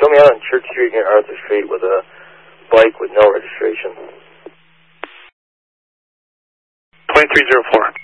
Show me out on Church Street near Arthur Street with a bike with no registration. 2304.